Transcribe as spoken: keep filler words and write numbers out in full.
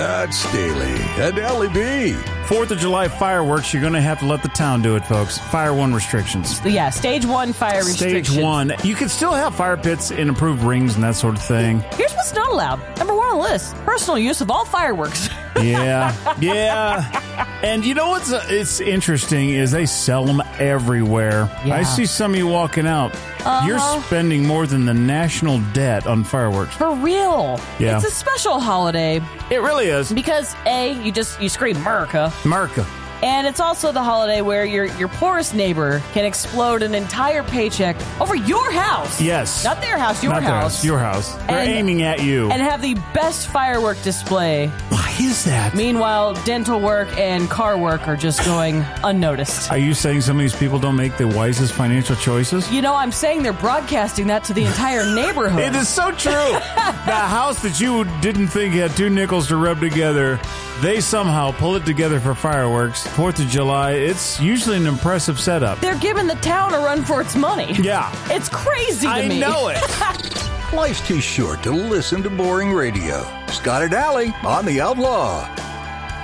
That's Staley and Ellie B. Fourth of July fireworks, you're going to have to let the town do it, folks. Fire one restrictions. Yeah, stage one fire restrictions. Stage one. You can still have fire pits in approved rings and that sort of thing. Here's what's not allowed. Number one on the list, personal use of all fireworks. Yeah, yeah. And you know what's uh, it's interesting is they sell them everywhere. Yeah. I see some of you walking out. Uh-huh. You're spending more than the national debt on fireworks. For real. Yeah. It's a special holiday. It really is. Because, A, you just, you scream America. America. And it's also the holiday where your your poorest neighbor can explode an entire paycheck over your house. Yes. Not their house, your Not their house. house. Your house. They're And- aiming at you. And have the best firework display. Why is that? Meanwhile, dental work and car work are just going unnoticed. Are you saying some of these people don't make the wisest financial choices? You know, I'm saying they're broadcasting that to the entire neighborhood. It is so true. The house that you didn't think had two nickels to rub together, they somehow pull it together for fireworks. Fourth of July, it's usually an impressive setup. They're giving the town a run for its money. Yeah. It's crazy to I me. know it. Life's too short to listen to boring radio. Scott and Allie on The Outlaw.